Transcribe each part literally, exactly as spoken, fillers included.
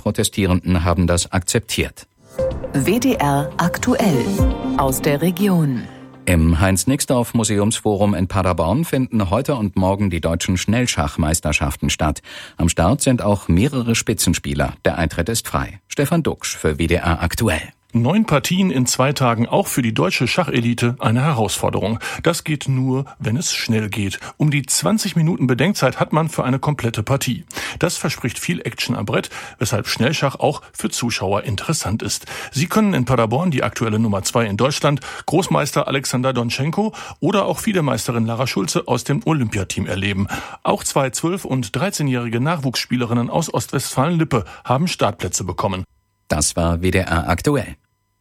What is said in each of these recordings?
Protestierenden haben das akzeptiert. W D R aktuell aus der Region. Im Heinz-Nixdorf-Museumsforum in Paderborn finden heute und morgen die deutschen Schnellschachmeisterschaften statt. Am Start sind auch mehrere Spitzenspieler. Der Eintritt ist frei. Stefan Duxch für W D R aktuell. Neun Partien in zwei Tagen, auch für die deutsche Schachelite eine Herausforderung. Das geht nur, wenn es schnell geht. Um die zwanzig Minuten Bedenkzeit hat man für eine komplette Partie. Das verspricht viel Action am Brett, weshalb Schnellschach auch für Zuschauer interessant ist. Sie können in Paderborn die aktuelle Nummer zwei in Deutschland, Großmeister Alexander Dontschenko oder auch FIDE-Meisterin Lara Schulze aus dem Olympiateam erleben. Auch zwei zwölf- und dreizehnjährige Nachwuchsspielerinnen aus Ostwestfalen-Lippe haben Startplätze bekommen. Das war W D R aktuell.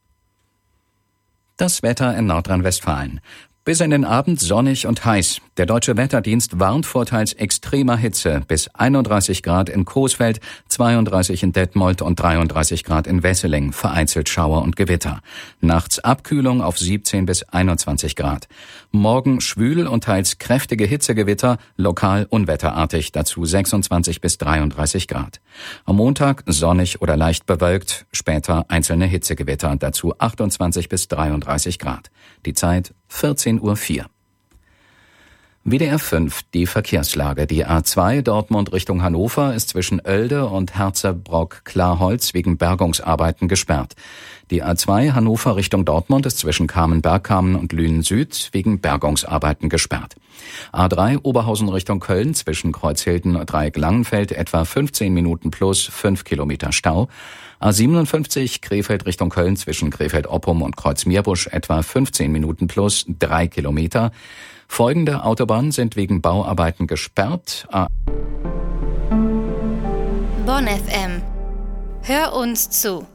Das Wetter in Nordrhein-Westfalen. Bis in den Abend sonnig und heiß. Der Deutsche Wetterdienst warnt vor teils extremer Hitze. Bis einunddreißig Grad in Coesfeld, zweiunddreißig in Detmold und dreiunddreißig Grad in Wesseling. Vereinzelt Schauer und Gewitter. Nachts Abkühlung auf siebzehn bis einundzwanzig Grad. Morgen schwül und teils kräftige Hitzegewitter, lokal unwetterartig. Dazu sechsundzwanzig bis dreiunddreißig Grad. Am Montag sonnig oder leicht bewölkt. Später einzelne Hitzegewitter. Dazu achtundzwanzig bis dreiunddreißig Grad. Die Zeit vierzehn Uhr vier. W D R fünf, die Verkehrslage. Die A zwei Dortmund Richtung Hannover ist zwischen Oelde und Herzebrock-Klarholz wegen Bergungsarbeiten gesperrt. Die A zwei Hannover Richtung Dortmund ist zwischen Kamen-Bergkamen und Lünen-Süd wegen Bergungsarbeiten gesperrt. A drei Oberhausen Richtung Köln zwischen Kreuzhilden und Dreieck-Langenfeld etwa fünfzehn Minuten plus fünf Kilometer Stau. A siebenundfünfzig Krefeld Richtung Köln zwischen Krefeld-Oppum und Kreuz-Meerbusch etwa fünfzehn Minuten plus drei Kilometer. Folgende Autobahnen sind wegen Bauarbeiten gesperrt. A Bonn F M. Hör uns zu.